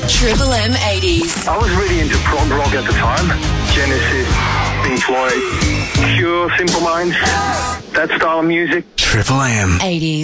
Triple M 80s. I was really into prog rock at the time. Genesis, Pink Floyd, Cure, Simple Minds, that style of music. Triple M 80s.